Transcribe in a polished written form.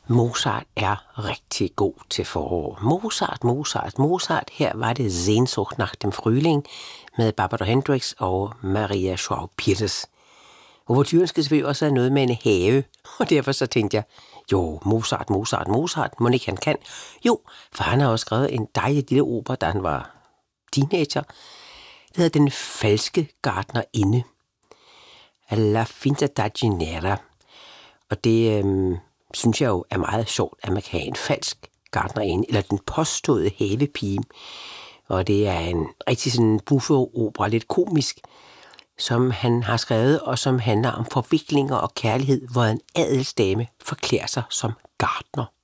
Mozart er rigtig god til forår. Mozart. Her var det Sehnsucht nach dem Frühling med Barbara Hendricks og Maria Joao Pires. Ouverturen skal selvfølgelig også have noget med en have, og derfor så tænkte jeg, jo, Mozart, må ikke han kan. Jo, for han har også skrevet en dejlig lille opera, da han var teenager. Det hedder Den falske gartnerinde. La finta giardiniera. Og det synes jeg jo er meget sjovt, at man kan have en falsk gartnerinde, eller den påståede havepige. Og det er en rigtig sådan buffe-opera, lidt komisk, som han har skrevet, og som handler om forviklinger og kærlighed, hvor en adelsdame forklæder sig som gartner.